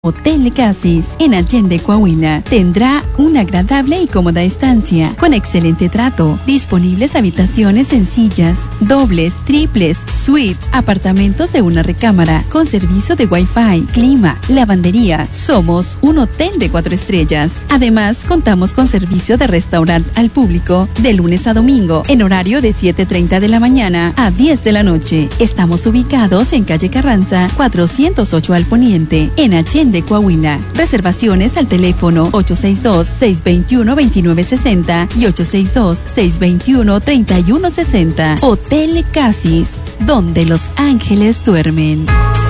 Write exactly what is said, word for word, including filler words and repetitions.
Hotel Casis, en Allende, Coahuila, tendrá una agradable y cómoda estancia, con excelente trato, disponibles habitaciones sencillas, dobles, triples, suites, apartamentos de una recámara, con servicio de Wi-Fi, clima, lavandería. Somos un hotel de cuatro estrellas. Además, contamos con servicio de restaurante al público, de lunes a domingo, en horario de siete treinta de la mañana a diez de la noche. Estamos ubicados en calle Carranza, cuatrocientos ocho al poniente, en Allende de Coahuila. Reservaciones al teléfono ocho seis dos, seis dos uno, dos nueve seis cero y ocho seis dos, seis dos uno, tres uno seis cero. Hotel Casis, donde los ángeles duermen.